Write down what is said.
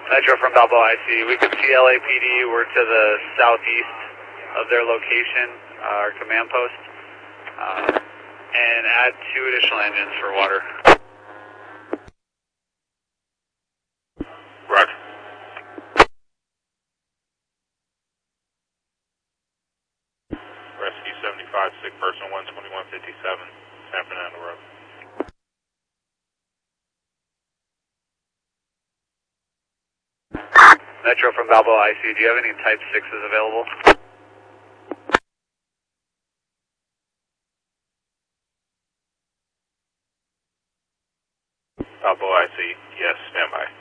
Metro from Balboa IC. We can see LAPD. We're to the southeast of their location, our command post. And add 2 additional engines for water. Roger. Rescue 75, sick person 12157, San Fernando Road. Metro from Balboa IC. Do you have any Type 6s available? Balboa IC, yes, stand by.